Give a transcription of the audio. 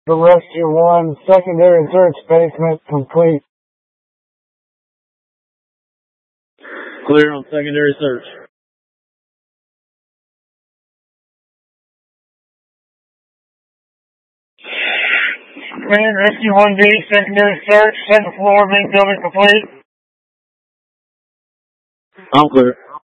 The Rescue 1 secondary search basement complete. Clear on secondary search. Command Rescue 1B, secondary search, second floor, main building complete. I'm clear.